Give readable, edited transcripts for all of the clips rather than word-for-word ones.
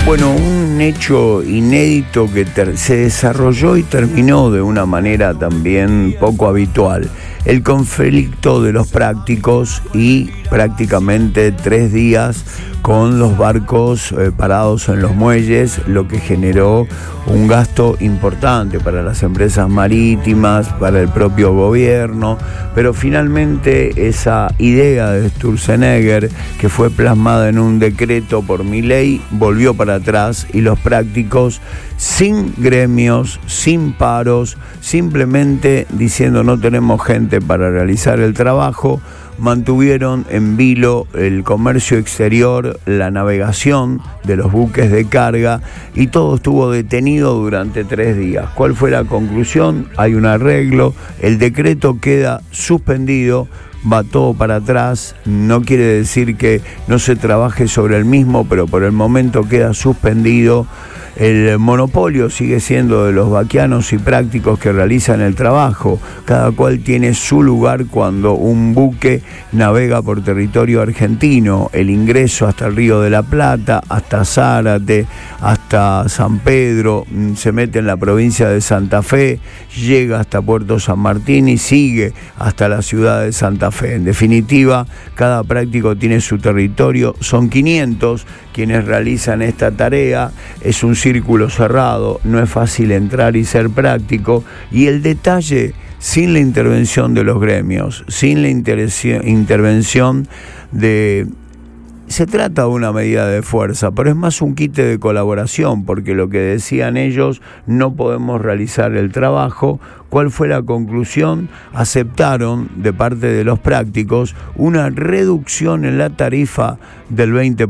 Bueno, un hecho inédito que se desarrolló y terminó de una manera también poco habitual. El conflicto de los prácticos y prácticamente 3 días con los barcos parados en los muelles, lo que generó un gasto importante para las empresas marítimas, para el propio gobierno, pero finalmente esa idea de Sturzenegger, que fue plasmada en un decreto por Milei, volvió para atrás y los prácticos, sin gremios, sin paros, simplemente diciendo no tenemos gente para realizar el trabajo, mantuvieron en vilo el comercio exterior, la navegación de los buques de carga y todo estuvo detenido durante 3 días. ¿Cuál fue la conclusión? Hay un arreglo, el decreto queda suspendido, va todo para atrás, no quiere decir que no se trabaje sobre el mismo, pero por el momento queda suspendido. El monopolio sigue siendo de los vaquianos y prácticos que realizan el trabajo. Cada cual tiene su lugar cuando un buque navega por territorio argentino. El ingreso hasta el Río de la Plata, hasta Zárate, hasta San Pedro, se mete en la provincia de Santa Fe, llega hasta Puerto San Martín y sigue hasta la ciudad de Santa Fe. En definitiva, cada práctico tiene su territorio. Son 500 quienes realizan esta tarea. Es un círculo cerrado, no es fácil entrar y ser práctico, y el detalle, sin la intervención de los gremios, sin la intervención de... Se trata de una medida de fuerza, pero es más un quite de colaboración, porque lo que decían ellos, no podemos realizar el trabajo. ¿Cuál fue la conclusión? Aceptaron de parte de los prácticos una reducción en la tarifa del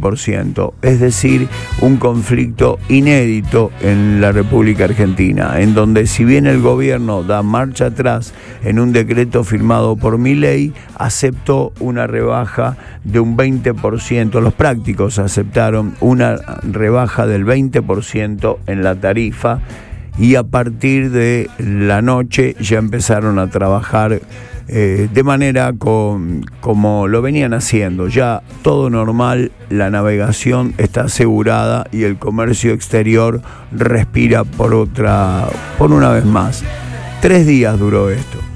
20%, es decir, un conflicto inédito en la República Argentina, en donde si bien el gobierno da marcha atrás en un decreto firmado por Milei, aceptó una rebaja de un 20%, los prácticos aceptaron una rebaja del 20% en la tarifa, y a partir de la noche ya empezaron a trabajar de manera como lo venían haciendo. Ya todo normal, la navegación está asegurada y el comercio exterior respira por una vez más. 3 días duró esto.